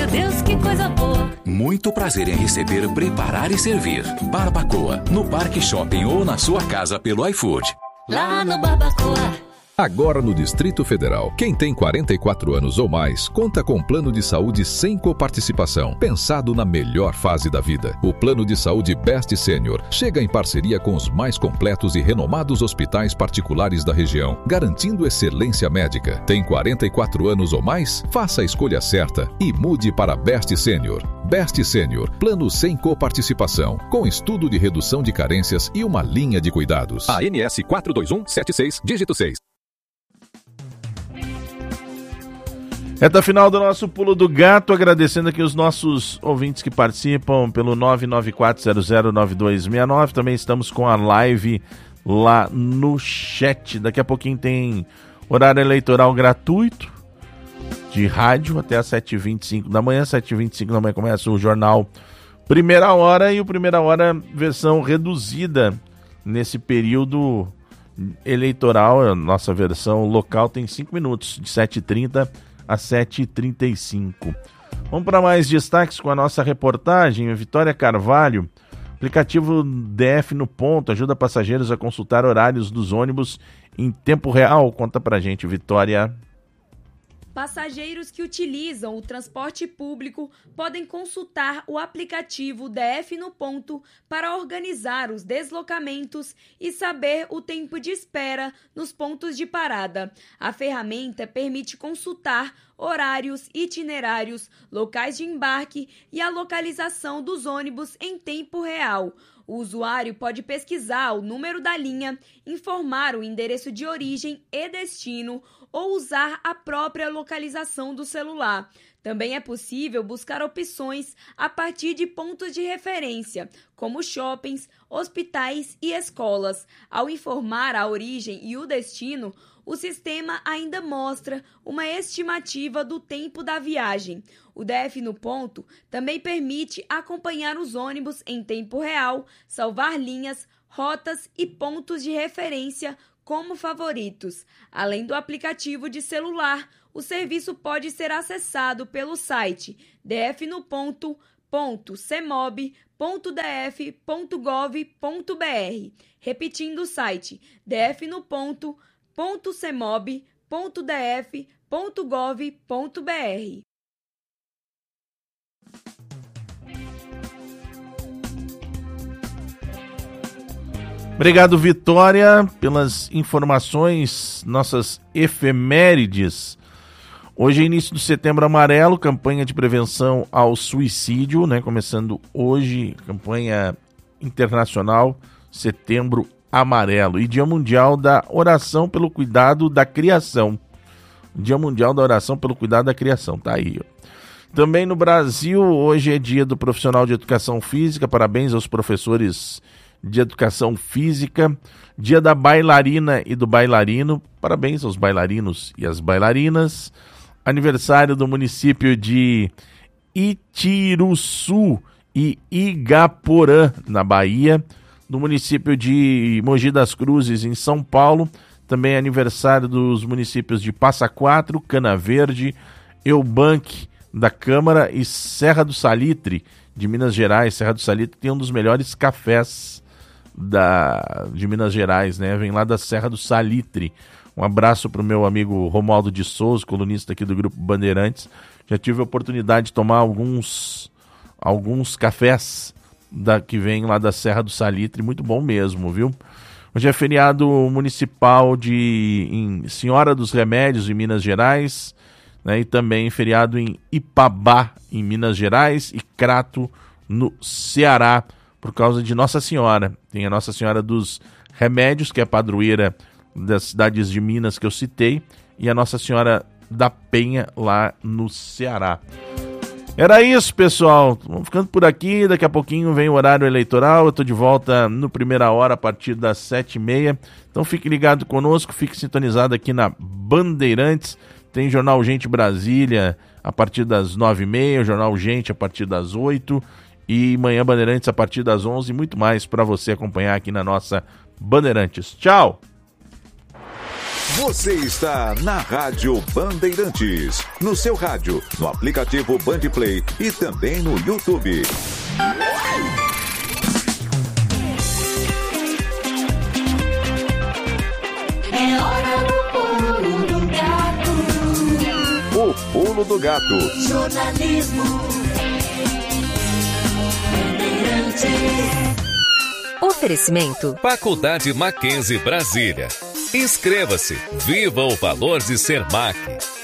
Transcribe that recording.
Deus, que coisa boa. Muito prazer em receber, preparar e servir. Barbacoa, no Parque Shopping ou na sua casa pelo iFood. Lá no Barbacoa. Agora no Distrito Federal, quem tem 44 anos ou mais conta com plano de saúde sem coparticipação, pensado na melhor fase da vida. O plano de saúde Best Senior chega em parceria com os mais completos e renomados hospitais particulares da região, garantindo excelência médica. Tem 44 anos ou mais? Faça a escolha certa e mude para Best Senior. Best Senior, plano sem coparticipação, com estudo de redução de carências e uma linha de cuidados. ANS 42176, dígito 6. Reta final do nosso Pulo do Gato, agradecendo aqui os nossos ouvintes que participam pelo 994009269. Também estamos com a live lá no chat. Daqui a pouquinho tem horário eleitoral gratuito de rádio até às 7h25 da manhã. 7h25 da manhã começa o jornal Primeira Hora e o Primeira Hora versão reduzida nesse período eleitoral. A nossa versão local tem 5 minutos, de 7h30 às 7h35. Vamos para mais destaques com a nossa reportagem. Vitória Carvalho, aplicativo DF no ponto, ajuda passageiros a consultar horários dos ônibus em tempo real. Conta pra gente, Vitória. Passageiros que utilizam o transporte público podem consultar o aplicativo DF no ponto para organizar os deslocamentos e saber o tempo de espera nos pontos de parada. A ferramenta permite consultar horários, itinerários, locais de embarque e a localização dos ônibus em tempo real. O usuário pode pesquisar o número da linha, informar o endereço de origem e destino ou usar a própria localização do celular. Também é possível buscar opções a partir de pontos de referência, como shoppings, hospitais e escolas. Ao informar a origem e o destino, o sistema ainda mostra uma estimativa do tempo da viagem. O DF no ponto também permite acompanhar os ônibus em tempo real, salvar linhas, rotas e pontos de referência como favoritos. Além do aplicativo de celular, o serviço pode ser acessado pelo site dfnoponto.cemob.df.gov.br. Repetindo o site dfnoponto.cemob.df.gov.br. Obrigado, Vitória, pelas informações, nossas efemérides. Hoje é início do Setembro Amarelo, campanha de prevenção ao suicídio, né? Começando hoje, campanha internacional Setembro Amarelo. E Dia Mundial da Oração pelo Cuidado da Criação. Dia Mundial da Oração pelo Cuidado da Criação, tá aí, ó. Também no Brasil, hoje é dia do profissional de educação física, parabéns aos professores de educação física, dia da bailarina e do bailarino, parabéns aos bailarinos e às bailarinas, aniversário do município de Itiruçu e Igaporã, na Bahia, do município de Mogi das Cruzes, em São Paulo, também aniversário dos municípios de Passa Quatro, Cana Verde, Eubank da Câmara e Serra do Salitre, de Minas Gerais. Serra do Salitre tem um dos melhores cafés de Minas Gerais, né? Vem lá da Serra do Salitre. Um abraço para o meu amigo Romualdo de Souza, colunista aqui do Grupo Bandeirantes. Já tive a oportunidade de tomar alguns cafés que vem lá da Serra do Salitre, muito bom mesmo, viu? Hoje é feriado municipal em Senhora dos Remédios, em Minas Gerais, né? E também feriado em Ipabá, em Minas Gerais, e Crato, no Ceará, por causa de Nossa Senhora. Tem a Nossa Senhora dos Remédios, que é a padroeira das cidades de Minas que eu citei, e a Nossa Senhora da Penha, lá no Ceará. Era isso, pessoal. Vamos ficando por aqui. Daqui a pouquinho vem o horário eleitoral. Eu estou de volta no Primeira Hora a partir das 7h30. Então fique ligado conosco, fique sintonizado aqui na Bandeirantes. Tem Jornal Gente Brasília a partir das 9h30, Jornal Gente a partir das 8h. E Manhã Bandeirantes a partir das 11h, muito mais para você acompanhar aqui na nossa Bandeirantes. Tchau! Você está na Rádio Bandeirantes. No seu rádio, no aplicativo Bandplay e também no YouTube. É hora do pulo do gato. O Pulo do Gato. Jornalismo. Bandeirantes. Oferecimento. Faculdade Mackenzie Brasília. Inscreva-se. Viva o valor de ser MAC.